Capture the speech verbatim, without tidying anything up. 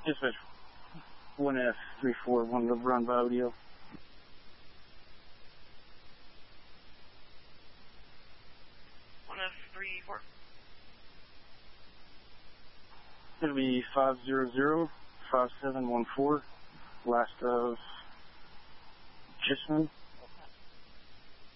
Dispatch one F three four one to run by O D O. one F three four. It'll be five zero zero five seven one four, last of Chisholm.